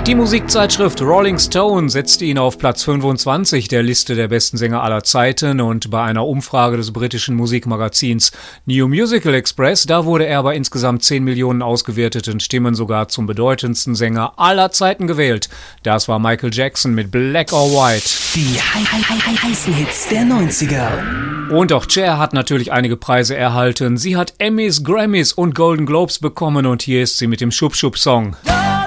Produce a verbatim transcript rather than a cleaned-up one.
Die Musikzeitschrift Rolling Stone setzte ihn auf Platz fünfundzwanzig der Liste der besten Sänger aller Zeiten und bei einer Umfrage des britischen Musikmagazins New Musical Express, da wurde er bei insgesamt zehn Millionen ausgewerteten Stimmen sogar zum bedeutendsten Sänger aller Zeiten gewählt. Das war Michael Jackson mit Black or White. Die heißen Hits der neunziger. Und auch Cher hat natürlich einige Preise erhalten. Sie hat Emmys, Grammys und Golden Globes bekommen und hier ist sie mit dem Schub-Schub-Song.